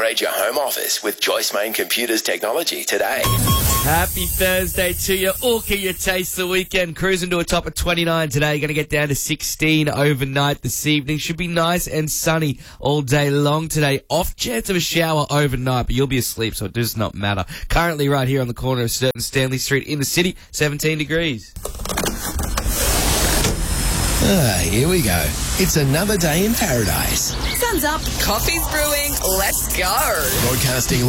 Upgrade your home office with Joyce Main Computers technology today. Happy Thursday to you. Can you taste the weekend? Cruising to a top of 29 today. Going to get down to 16 overnight this evening. Should be nice and sunny all day long today. Off chance of a shower overnight, but you'll be asleep, so it does not matter. Currently right here on the corner of Sturt and Stanley Street in the city, 17 degrees. Here we go. It's another day in paradise. Sun's up, coffee's brewing, let's go. Broadcasting